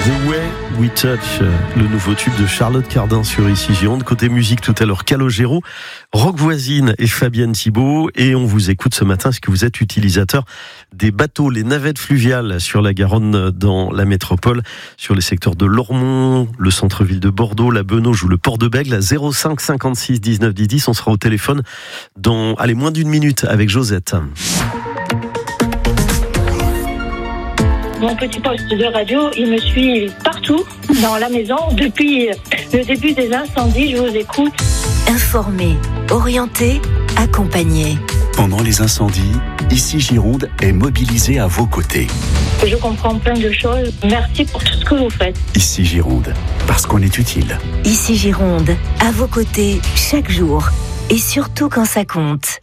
The Way We Touch, le nouveau tube de Charlotte Cardin sur Ici Gironde. Côté musique tout à l'heure, Calogero, Rock Voisine et Fabienne Thibault. Et on vous écoute ce matin, est-ce que vous êtes utilisateur des bateaux, les navettes fluviales sur la Garonne dans la métropole, sur les secteurs de Lormont, le centre-ville de Bordeaux, la Benauge ou le port de Bègle, 05 56 19 10 10. On sera au téléphone dans, moins d'une minute avec Josette. Mon petit poste de radio, il me suit partout dans la maison. Depuis le début des incendies, je vous écoute. Informé, orienté, accompagné. Pendant les incendies, Ici Gironde est mobilisé à vos côtés. Je comprends plein de choses. Merci pour tout ce que vous faites. Ici Gironde, parce qu'on est utile. Ici Gironde, à vos côtés, chaque jour. Et surtout quand ça compte.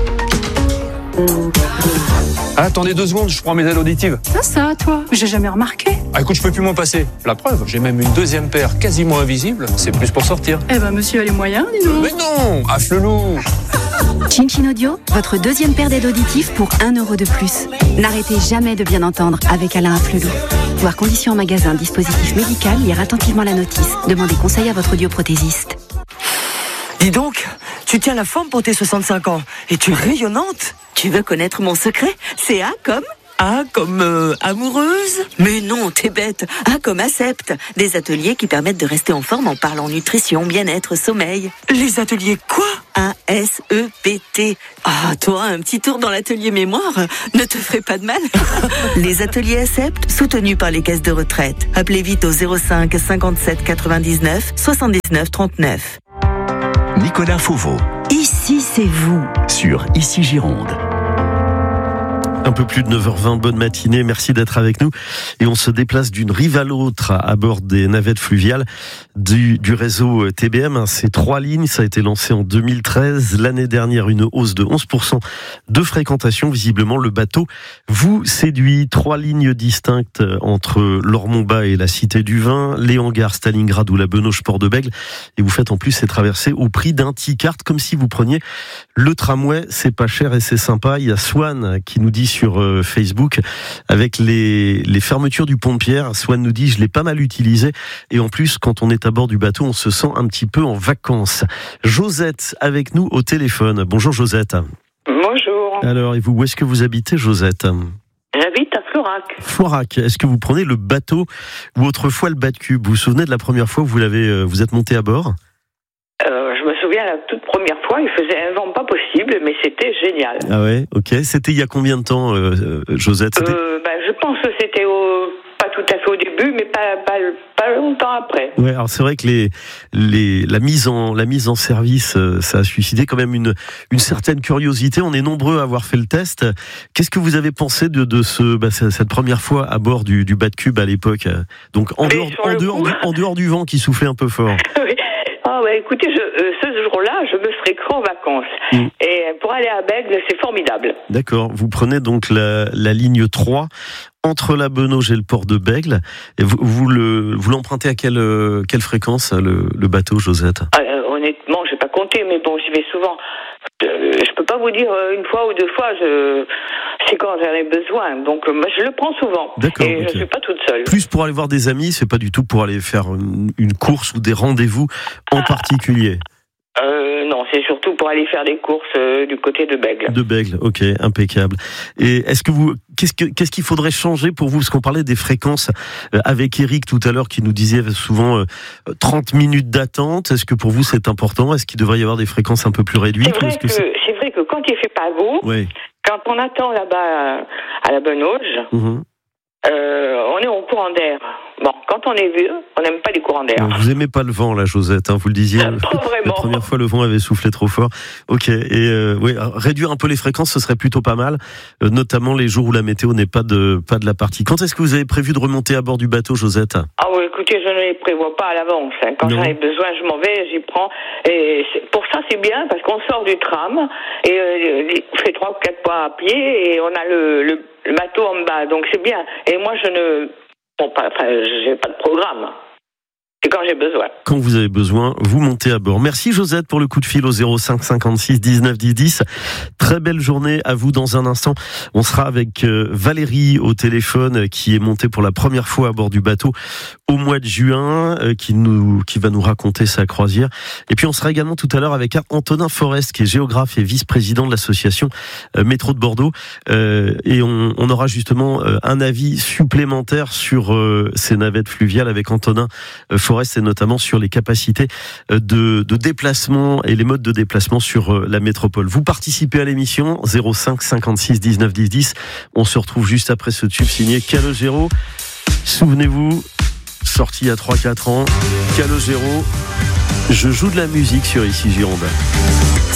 Attendez 2 secondes, je prends mes aides auditives. Ça, toi, j'ai jamais remarqué. Ah écoute, je peux plus m'en passer. La preuve, j'ai même une 2e paire quasiment invisible. C'est plus pour sortir. Eh ben, monsieur a les moyens, dis donc. Mais non, afflelou. Chin Chin Audio, votre 2e paire d'aides auditives pour 1 € de plus. N'arrêtez jamais de bien entendre avec Alain Afflelou. Voir conditions en magasin, dispositif médical, lire attentivement la notice. Demandez conseil à votre audioprothésiste. Dis donc, tu tiens la forme pour tes 65 ans et tu es rayonnante. Tu veux connaître mon secret? C'est A comme amoureuse? Mais non, t'es bête. A comme Accept. Des ateliers qui permettent de rester en forme en parlant nutrition, bien-être, sommeil. Les ateliers quoi? ASEPT. Ah, toi, un petit tour dans l'atelier mémoire ne te ferait pas de mal. Les ateliers Accept, soutenus par les caisses de retraite. Appelez vite au 05 57 99 79 39. Nicolas Fauveau. Ici, c'est vous. Sur Ici Gironde. Un peu plus de 9h20, bonne matinée, merci d'être avec nous. Et on se déplace d'une rive à l'autre à bord des navettes fluviales du réseau TBM. C'est 3 lignes, ça a été lancé en 2013. L'année dernière, une hausse de 11% de fréquentation. Visiblement, le bateau vous séduit. 3 lignes distinctes entre Lormont-Bas et la Cité du Vin, les hangars Stalingrad ou la Benauge Port de Bègle. Et vous faites en plus ces traversées au prix d'un ticket, comme si vous preniez le tramway. C'est pas cher et c'est sympa. Il y a Swan qui nous dit sur Facebook, avec les fermetures du pont de Pierre, Swan nous dit, je l'ai pas mal utilisé, et en plus, quand on est à bord du bateau, on se sent un petit peu en vacances. Josette, avec nous au téléphone. Bonjour Josette. Bonjour. Alors, et vous, où est-ce que vous habitez, Josette? J'habite à Florac. Florac, est-ce que vous prenez le bateau, ou autrefois le Bat-Cube? Vous vous souvenez de la première fois où vous êtes monté à bord? Je me souviens, la toute première fois, il faisait un vent pas possible, mais c'était génial. Ah ouais, ok. C'était il y a combien de temps, Josette? Je pense que c'était pas tout à fait au début, mais pas longtemps après. Ouais, alors c'est vrai que la mise en service, ça a suscité quand même une certaine curiosité. On est nombreux à avoir fait le test. Qu'est-ce que vous avez pensé de cette première fois à bord du Bat-Cube à l'époque? Donc en dehors du vent qui soufflait un peu fort. Oui. Ah ouais, écoutez, ce jour-là, je me serais cru en vacances. Et pour aller à Bègle, c'est formidable. D'accord. Vous prenez donc la ligne 3 entre la Benauge et le port de Bègle. Et vous l'empruntez à quelle fréquence, le bateau, Josette? Honnêtement, je n'ai pas compté, mais bon, j'y vais souvent. Je peux pas vous dire une fois ou 2 fois, c'est quand j'en ai besoin. Donc, moi, je le prends souvent. D'accord, et okay. Je suis pas toute seule. Plus pour aller voir des amis, c'est pas du tout pour aller faire une course ou des rendez-vous en particulier? Non, c'est surtout pour aller faire des courses du côté de Bègle. De Bègle, ok, impeccable. Et qu'est-ce qu'il faudrait changer pour vous? Parce qu'on parlait des fréquences avec Eric tout à l'heure qui nous disait souvent 30 minutes d'attente. Est-ce que pour vous c'est important? Est-ce qu'il devrait y avoir des fréquences un peu plus réduites? C'est vrai que quand il fait pas beau, oui. Quand on attend là-bas à la Benauge, on est au courant d'air. Bon, quand on est vieux, on n'aime pas les courants d'air. Vous aimez pas le vent, là, Josette, vous le disiez. Pas vraiment. La première fois, le vent avait soufflé trop fort. Ok, et réduire un peu les fréquences, ce serait plutôt pas mal, notamment les jours où la météo n'est pas de la partie. Quand est-ce que vous avez prévu de remonter à bord du bateau, Josette? Ah oui, écoutez, je ne les prévois pas à l'avance. Quand j'en ai besoin, je m'en vais, j'y prends. Et pour ça, c'est bien, parce qu'on sort du tram, et on fait 3 ou 4 pas à pied, et on a le bateau en bas. Donc c'est bien. Et moi, j'ai pas de programme. C'est quand j'ai besoin. Quand vous avez besoin, vous montez à bord. Merci Josette pour le coup de fil au 05 56 19 10 10. Très belle journée à vous. Dans un instant, on sera avec Valérie au téléphone qui est montée pour la première fois à bord du bateau au mois de juin, qui va nous raconter sa croisière. Et puis on sera également tout à l'heure avec Antonin Forest qui est géographe et vice-président de l'association Métro de Bordeaux. Et on aura justement un avis supplémentaire sur ces navettes fluviales avec Antonin Forest, et notamment sur les capacités de déplacement et les modes de déplacement sur la métropole. Vous participez à l'émission 05 56 19 10 10. On se retrouve juste après ce tube signé Calogero. Souvenez-vous, sorti il y a 3-4 ans, Calogero, je joue de la musique sur Ici Gironde.